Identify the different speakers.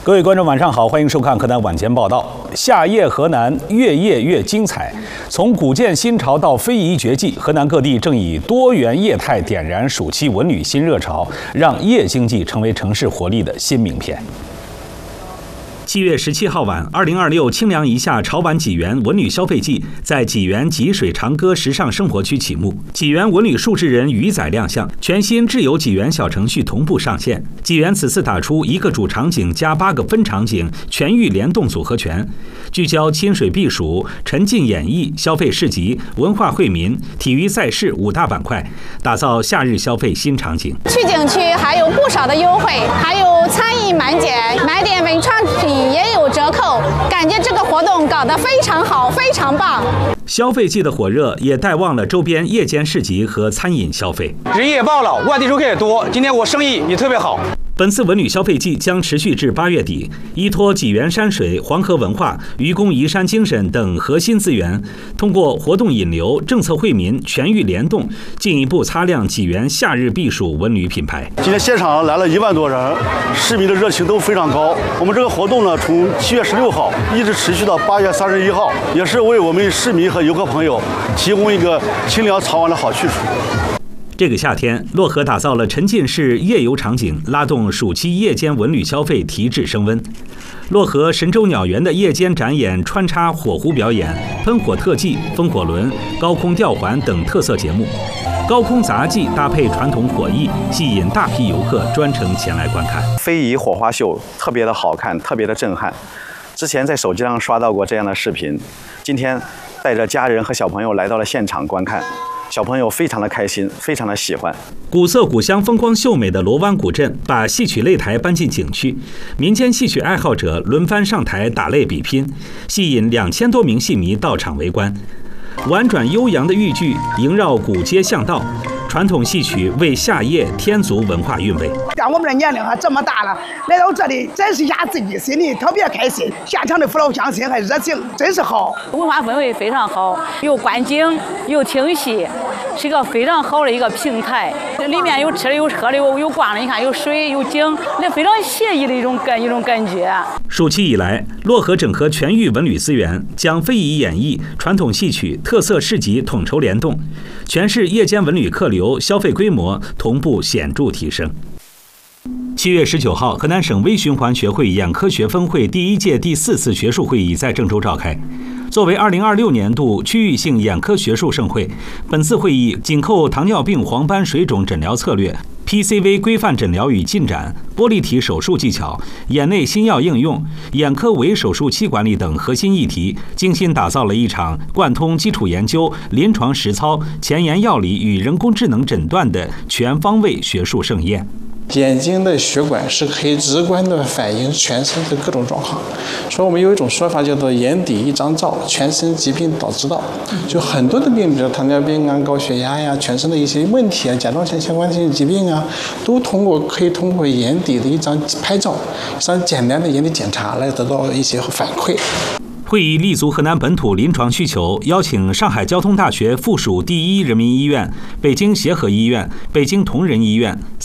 Speaker 1: 各位观众，晚上好，欢迎收看河南晚间报道。夏夜河南，越夜越精彩。从古建新潮到非遗绝技，河南各地正以多元业态点燃暑期文旅新热潮，让夜经济成为城市活力的新名片。7月17号晚，2026清凉一夏潮玩济源文旅消费季在济源吉水长歌时尚生活区启幕。济源文旅数字人鱼仔亮相，全新智游济源小程序同步上线。济源此次打出一个主场景加8个分场景全域联动组合拳，聚焦亲水避暑、沉浸演艺、消费市集、文化惠民、体育赛事5大板块，打造夏日消费新场景。
Speaker 2: 去景区还有不少的优惠，还有餐饮满减，买点文创品也有折扣，感觉这个活动搞得非常好，非常棒。
Speaker 1: 消费季的火热也带旺了周边夜间市集和餐饮消费。
Speaker 3: 人也爆了，外地游客也多，今天我生意也特别好。
Speaker 1: 本次文旅消费季将持续至8月底，依托济源山水、黄河文化、愚公移山精神等核心资源，通过活动引流、政策惠民、全域联动，进一步擦亮济源夏日避暑文旅品牌。
Speaker 4: 今天现场来了1万多人，市民的热情都非常高。我们这个活动呢，从7月16号一直持续到8月31号，也是为我们市民和游客朋友提供一个清凉潮玩的好去处。
Speaker 1: 这个夏天，漯河打造了沉浸式夜游场景，拉动暑期夜间文旅消费提质升温。漯河神州鸟园的夜间展演穿插火狐表演、喷火特技、风火轮、高空吊环等特色节目，高空杂技搭配传统火艺，吸引大批游客专程前来观看。
Speaker 5: 非遗火花秀特别的好看，特别的震撼。之前在手机上刷到过这样的视频，今天带着家人和小朋友来到了现场观看。小朋友非常的开心，非常的喜欢。
Speaker 1: 古色古香、风光秀美的罗湾古镇，把戏曲擂台搬进景区，民间戏曲爱好者轮番上台打擂比拼，吸引2000多名戏迷到场围观。婉转悠扬的豫剧萦绕古街巷道，传统戏曲为夏夜添足文化韵味。
Speaker 6: 像我们的年龄还这么大了，来到这里展示一下自己，心里特别开心。现场的父老乡亲还热情，真是好。
Speaker 7: 文化氛围非常好，又观景又听戏，是一个非常好的一个平台。里面有吃的有喝的有逛的，你看有水有景，那非常惬意的一种感觉。
Speaker 1: 暑期以来，漯河整合全域文旅资源，将非遗演艺、传统戏曲、特色市集统筹联动，全市夜间文旅客流、消费规模同步显著提升。7月19号，河南省微循环学会眼科学分会第1届第4次学术会议在郑州召开。作为2026年度区域性眼科学术盛会，本次会议紧扣糖尿病黄斑水肿诊疗策略、PCV 规范诊疗与进展、玻璃体手术技巧、眼内新药应用、眼科微手术期管理等核心议题，精心打造了一场贯通基础研究、临床实操、前沿药理与人工智能诊断的全方位学术盛宴。
Speaker 8: 眼睛的血管是可以直观地反映全身的各种状况，所以我们有一种说法叫做眼底一张照，全身疾病早知道。就很多的病，比如糖尿病啊、高血压呀、全身的一些问题啊、甲状腺相关性疾病啊，都可以通过眼底的一张拍照、一张简单的眼底检查来得到一些反馈。
Speaker 1: 会议立足河南本土临床需求，邀请上海交通大学附属第1人民医院、北京协和医院、北京同仁医院、